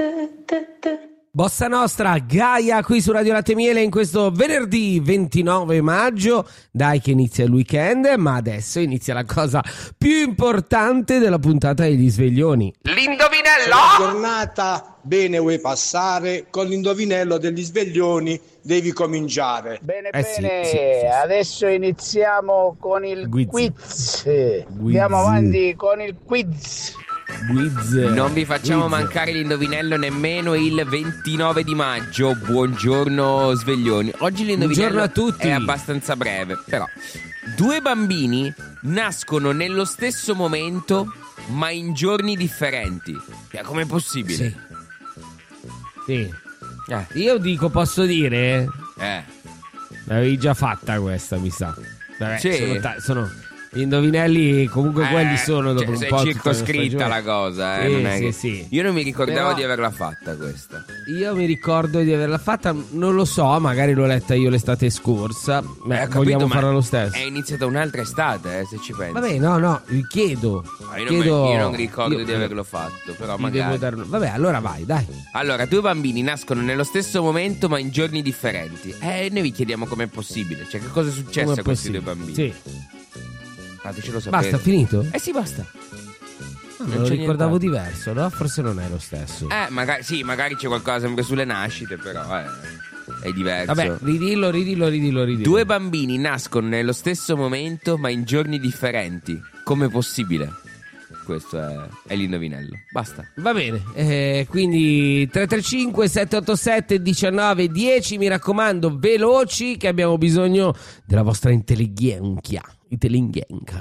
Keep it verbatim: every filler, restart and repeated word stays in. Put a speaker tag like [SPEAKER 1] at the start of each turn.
[SPEAKER 1] Bossa Nostra, Gaia qui su Radio Latte Miele in questo venerdì ventinove maggio. Dai che inizia il weekend, ma adesso inizia la cosa più importante della puntata degli sveglioni.
[SPEAKER 2] L'indovinello!
[SPEAKER 3] La giornata bene vuoi passare, con l'indovinello degli sveglioni devi cominciare.
[SPEAKER 4] Bene,
[SPEAKER 1] Eh
[SPEAKER 4] bene,
[SPEAKER 1] sì, sì, sì, sì.
[SPEAKER 4] adesso iniziamo con il
[SPEAKER 1] Quiz.
[SPEAKER 4] quiz.
[SPEAKER 1] Quiz.
[SPEAKER 4] Andiamo avanti con il quiz.
[SPEAKER 1] Quiz.
[SPEAKER 2] Non vi facciamo
[SPEAKER 1] Quiz.
[SPEAKER 2] mancare l'indovinello nemmeno il ventinove di maggio. Buongiorno sveglioni. Oggi l'indovinello
[SPEAKER 1] Buongiorno a tutti.
[SPEAKER 2] è abbastanza breve, però. Due bambini nascono nello stesso momento, ma in giorni differenti. Com'è possibile?
[SPEAKER 1] Sì. Sì.
[SPEAKER 2] Eh,
[SPEAKER 1] Io dico, posso dire?
[SPEAKER 2] eh.
[SPEAKER 1] L'avevi già fatta questa, mi sa. Vabbè,
[SPEAKER 2] Sì.
[SPEAKER 1] sono, ta- sono gli indovinelli, comunque
[SPEAKER 2] Eh,
[SPEAKER 1] quelli sono dopo
[SPEAKER 2] cioè,
[SPEAKER 1] un
[SPEAKER 2] sei
[SPEAKER 1] po' tutta
[SPEAKER 2] circoscritta
[SPEAKER 1] stagione.
[SPEAKER 2] la cosa, eh,
[SPEAKER 1] Sì,
[SPEAKER 2] non è
[SPEAKER 1] sì,
[SPEAKER 2] che-
[SPEAKER 1] sì.
[SPEAKER 2] Io non mi ricordavo
[SPEAKER 1] Però-
[SPEAKER 2] di averla fatta questa.
[SPEAKER 1] Io mi ricordo di averla fatta, non lo so, magari l'ho letta io l'estate scorsa. Beh,
[SPEAKER 2] Eh, ho capito,
[SPEAKER 1] vogliamo
[SPEAKER 2] ma
[SPEAKER 1] farla lo stesso.
[SPEAKER 2] È iniziata un'altra estate, eh, se ci pensi.
[SPEAKER 1] Vabbè, no, no, vi chiedo.
[SPEAKER 2] Ah, io, non
[SPEAKER 1] chiedo
[SPEAKER 2] mi- io non ricordo
[SPEAKER 1] io-
[SPEAKER 2] di averlo fatto, però
[SPEAKER 1] vi
[SPEAKER 2] magari.
[SPEAKER 1] devo dar- Vabbè, allora vai, dai.
[SPEAKER 2] Allora, due bambini nascono nello stesso momento ma in giorni differenti. Eh, noi vi chiediamo com'è possibile. Cioè, che cosa è successo
[SPEAKER 1] Com'è
[SPEAKER 2] a questi due
[SPEAKER 1] possibile?
[SPEAKER 2] bambini?
[SPEAKER 1] Sì.
[SPEAKER 2] Fatecelo sapere.
[SPEAKER 1] Basta, finito?
[SPEAKER 2] Eh sì, basta.
[SPEAKER 1] Ah,
[SPEAKER 2] non
[SPEAKER 1] me lo
[SPEAKER 2] c'è
[SPEAKER 1] ricordavo
[SPEAKER 2] nient'altro.
[SPEAKER 1] diverso, no? Forse non è lo stesso.
[SPEAKER 2] Eh, magari sì, magari c'è qualcosa sempre sulle nascite, però eh, è diverso.
[SPEAKER 1] Vabbè, ridillo, ridillo, ridillo, ridillo.
[SPEAKER 2] Due bambini nascono nello stesso momento ma in giorni differenti. Com'è possibile? Questo è, è l'indovinello. Basta.
[SPEAKER 1] Va bene, eh, quindi tre tre cinque sette otto sette uno nove uno zero, mi raccomando, veloci che abbiamo bisogno della vostra intelligenza. Intelligenza.